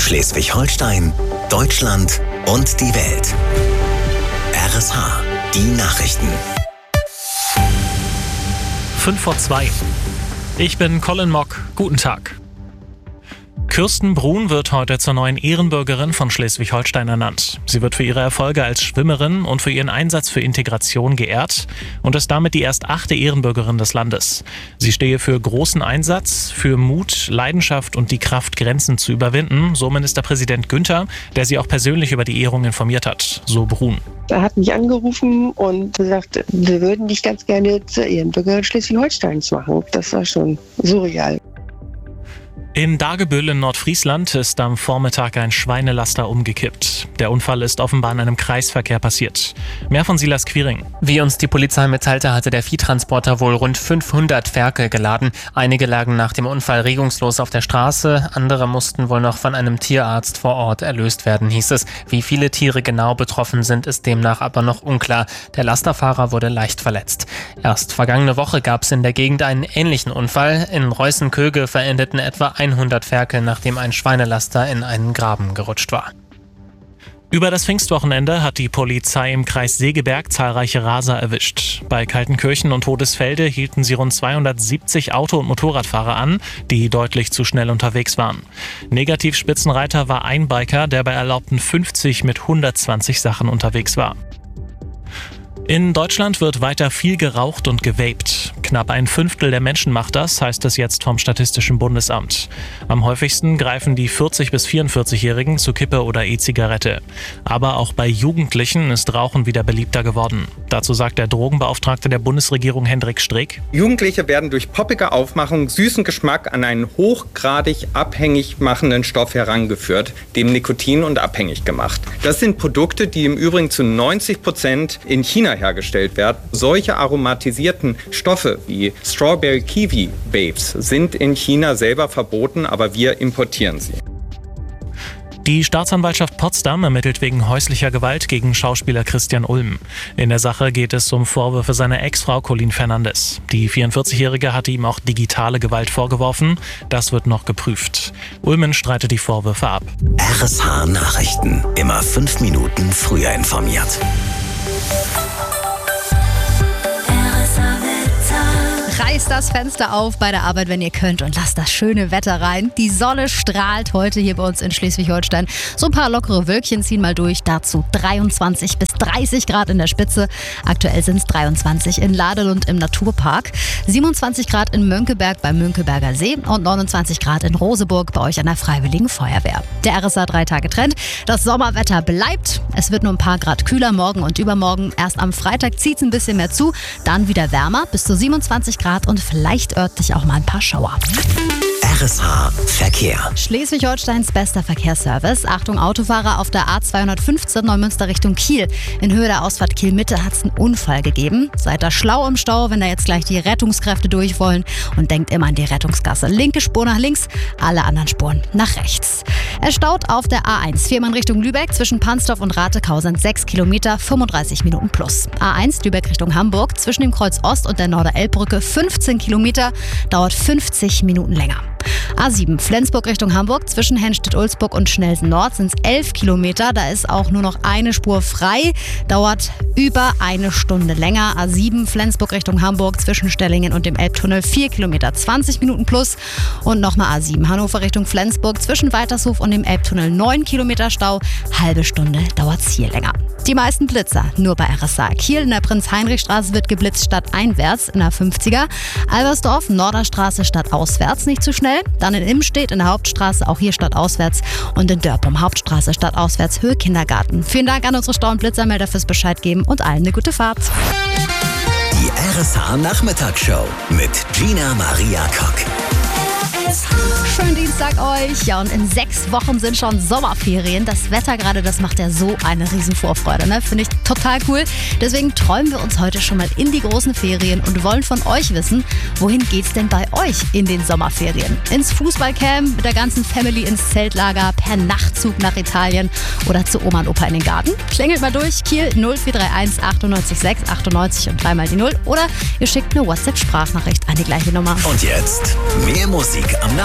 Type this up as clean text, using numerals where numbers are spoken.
Schleswig-Holstein, Deutschland und die Welt. RSH, die Nachrichten. 5:02. Ich bin Colin Mock. Guten Tag. Kirsten Brun wird heute zur neuen Ehrenbürgerin von Schleswig-Holstein ernannt. Sie wird für ihre Erfolge als Schwimmerin und für ihren Einsatz für Integration geehrt und ist damit die erst 8. Ehrenbürgerin des Landes. Sie stehe für großen Einsatz, für Mut, Leidenschaft und die Kraft, Grenzen zu überwinden, so Ministerpräsident Günther, der sie auch persönlich über die Ehrung informiert hat, so Brun. Er hat mich angerufen und gesagt, wir würden dich ganz gerne zur Ehrenbürgerin Schleswig-Holsteins machen. Das war schon surreal. In Dagebüll in Nordfriesland ist am Vormittag ein Schweinelaster umgekippt. Der Unfall ist offenbar in einem Kreisverkehr passiert. Mehr von Silas Quiring. Wie uns die Polizei mitteilte, hatte der Viehtransporter wohl rund 500 Ferkel geladen. Einige lagen nach dem Unfall regungslos auf der Straße, andere mussten wohl noch von einem Tierarzt vor Ort erlöst werden, hieß es. Wie viele Tiere genau betroffen sind, ist demnach aber noch unklar. Der Lasterfahrer wurde leicht verletzt. Erst vergangene Woche gab es in der Gegend einen ähnlichen Unfall. In Reußen-Köge verendeten etwa 100 Ferkel, nachdem ein Schweinelaster in einen Graben gerutscht war. Über das Pfingstwochenende hat die Polizei im Kreis Segeberg zahlreiche Raser erwischt. Bei Kaltenkirchen und Todesfelde hielten sie rund 270 Auto- und Motorradfahrer an, die deutlich zu schnell unterwegs waren. Negativspitzenreiter war ein Biker, der bei erlaubten 50 mit 120 Sachen unterwegs war. In Deutschland wird weiter viel geraucht und gevaped. Knapp 1/5 der Menschen macht das, heißt es jetzt vom Statistischen Bundesamt. Am häufigsten greifen die 40- bis 44-Jährigen zu Kippe oder E-Zigarette. Aber auch bei Jugendlichen ist Rauchen wieder beliebter geworden. Dazu sagt der Drogenbeauftragte der Bundesregierung Hendrik Streeck: Jugendliche werden durch poppige Aufmachung, süßen Geschmack an einen hochgradig abhängig machenden Stoff herangeführt, dem Nikotin, und abhängig gemacht. Das sind Produkte, die im Übrigen zu 90% in China hergestellt werden. Solche aromatisierten Stoffe wie Strawberry Kiwi Vapes sind in China selber verboten, aber wir importieren sie. Die Staatsanwaltschaft Potsdam ermittelt wegen häuslicher Gewalt gegen Schauspieler Christian Ulm. In der Sache geht es um Vorwürfe seiner Ex-Frau Colleen Fernandes. Die 44-Jährige hatte ihm auch digitale Gewalt vorgeworfen. Das wird noch geprüft. Ulmen streitet die Vorwürfe ab. RSH Nachrichten. Immer 5 Minuten früher informiert. Reißt das Fenster auf bei der Arbeit, wenn ihr könnt, und lasst das schöne Wetter rein. Die Sonne strahlt heute hier bei uns in Schleswig-Holstein. So ein paar lockere Wölkchen ziehen mal durch. Dazu 23 bis 30 Grad in der Spitze. Aktuell sind es 23 in Ladelund im Naturpark, 27 Grad in Mönckeberg beim Mönckeberger See und 29 Grad in Roseburg bei euch an der Freiwilligen Feuerwehr. Der RSA 3-Tage-Trend. Das Sommerwetter bleibt. Es wird nur ein paar Grad kühler morgen und übermorgen. Erst am Freitag zieht es ein bisschen mehr zu. Dann wieder wärmer, bis zu 27 Grad und vielleicht örtlich auch mal ein paar Schauer. RSH Verkehr. Schleswig-Holsteins bester Verkehrsservice. Achtung Autofahrer auf der A215 Neumünster Richtung Kiel. In Höhe der Ausfahrt Kiel-Mitte hat es einen Unfall gegeben. Seid da schlau im Stau, wenn da jetzt gleich die Rettungskräfte durch wollen. Und denkt immer an die Rettungsgasse. Linke Spur nach links, alle anderen Spuren nach rechts. Es staut auf der A1 Fehmarn Richtung Lübeck. Zwischen Pansdorf und Ratekau sind 6 Kilometer, 35 Minuten plus. A1 Lübeck Richtung Hamburg. Zwischen dem Kreuz Ost und der Norder-Elbbrücke 15 Kilometer, dauert 50 Minuten länger. A7 Flensburg Richtung Hamburg, zwischen Hennstedt-Ulzburg und Schnelsen Nord sind es 11 Kilometer. Da ist auch nur noch eine Spur frei, dauert über eine Stunde länger. A7 Flensburg Richtung Hamburg, zwischen Stellingen und dem Elbtunnel 4 Kilometer, 20 Minuten plus. Und nochmal A7 Hannover Richtung Flensburg, zwischen Weitershof und dem Elbtunnel 9 Kilometer Stau, halbe Stunde dauert es hier länger. Die meisten Blitzer nur bei RSA. Kiel in der Prinz-Heinrich-Straße wird geblitzt stadteinwärts in der 50er. Albersdorf, Norderstraße stadtauswärts nicht zu schnell. Dann in Imstedt in der Hauptstraße, auch hier stadtauswärts. Und in Dörpum, Hauptstraße stadtauswärts, Höhe Kindergarten. Vielen Dank an unsere Stau- und Blitzermelder fürs Bescheid geben und allen eine gute Fahrt. Die RSH Nachmittagsshow mit Gina Maria Kock. Schönen Dienstag euch. Ja, und in 6 Wochen sind schon Sommerferien. Das Wetter gerade, das macht ja so eine riesen Vorfreude, ne? Finde ich total cool. Deswegen träumen wir uns heute schon mal in die großen Ferien und wollen von euch wissen, wohin geht's denn bei euch in den Sommerferien? Ins Fußballcamp, mit der ganzen Family ins Zeltlager, per Nachtzug nach Italien oder zu Oma und Opa in den Garten? Klingelt mal durch, Kiel 0431 98 6 98 und 3 mal die 0. Oder ihr schickt eine WhatsApp-Sprachnachricht an die gleiche Nummer. Und jetzt mehr Musik am